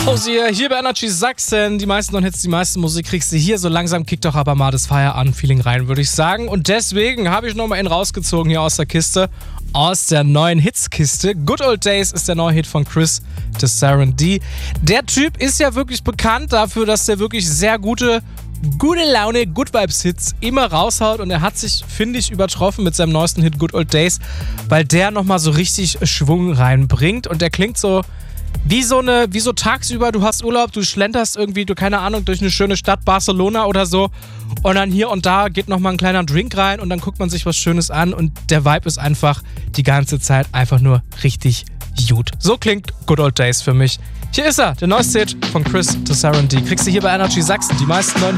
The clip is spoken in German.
Hausier, hier bei Energy Sachsen. Die meisten Non-Hits, die meiste Musik kriegst du hier. So langsam kickt doch aber mal das Feierabend-Feeling rein, würde ich sagen. Und deswegen habe ich nochmal einen rausgezogen hier aus der Kiste. Aus der neuen Hitskiste. Good Old Days ist der neue Hit von Chris Tesaren D. Der Typ ist ja wirklich bekannt dafür, dass der wirklich sehr gute Laune, Good Vibes Hits immer raushaut. Und er hat sich, finde ich, übertroffen mit seinem neuesten Hit Good Old Days, weil der nochmal so richtig Schwung reinbringt. Und der klingt so wie so tagsüber, du hast Urlaub, du schlenterst irgendwie, keine Ahnung, durch eine schöne Stadt, Barcelona oder so. Und dann hier und da geht nochmal ein kleiner Drink rein und dann guckt man sich was Schönes an und der Vibe ist einfach die ganze Zeit einfach nur richtig gut. So klingt Good Old Days für mich. Hier ist er, der neueste Hit von Chris Tesaren D. Kriegst du hier bei Energy Sachsen die meisten neuen